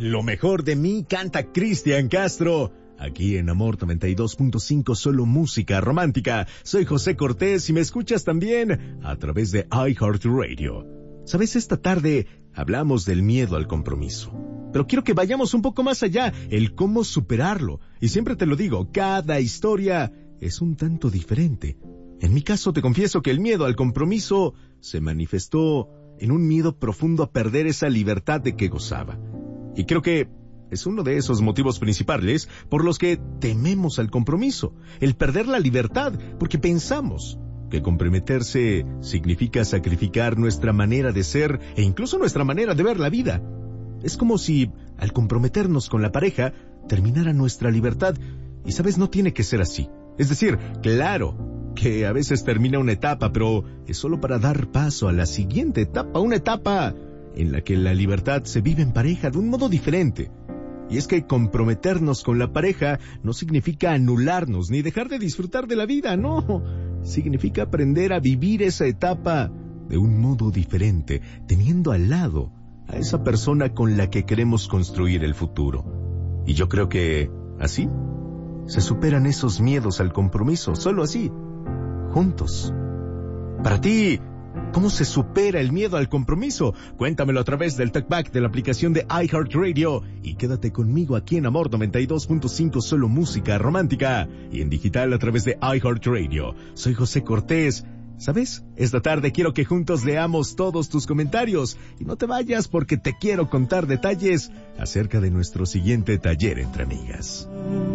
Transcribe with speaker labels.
Speaker 1: Lo mejor de mí canta Cristian Castro. Aquí en Amor 92.5, solo música romántica. Soy José Cortés y me escuchas también a través de iHeartRadio. Sabes, esta tarde hablamos del miedo al compromiso. Pero quiero que vayamos un poco más allá, el cómo superarlo. Y siempre te lo digo, cada historia es un tanto diferente. En mi caso te confieso que el miedo al compromiso se manifestó en un miedo profundo a perder esa libertad de que gozaba. Y creo que es uno de esos motivos principales por los que tememos al compromiso, el perder la libertad, porque pensamos que comprometerse significa sacrificar nuestra manera de ser e incluso nuestra manera de ver la vida. Es como si, al comprometernos con la pareja, terminara nuestra libertad. Y sabes, no tiene que ser así. Es decir, claro que a veces termina una etapa, pero es solo para dar paso a la siguiente etapa, una etapa en la que la libertad se vive en pareja de un modo diferente. Y es que comprometernos con la pareja no significa anularnos ni dejar de disfrutar de la vida, no. Significa aprender a vivir esa etapa de un modo diferente, teniendo al lado a esa persona con la que queremos construir el futuro. Y yo creo que así se superan esos miedos al compromiso, solo así, juntos. Para ti, ¿cómo se supera el miedo al compromiso? Cuéntamelo a través del Talkback de la aplicación de iHeartRadio y quédate conmigo aquí en Amor 92.5, solo música romántica, y en digital a través de iHeartRadio. Soy José Cortés. ¿Sabes? Esta tarde quiero que juntos leamos todos tus comentarios y no te vayas porque te quiero contar detalles acerca de nuestro siguiente taller entre amigas.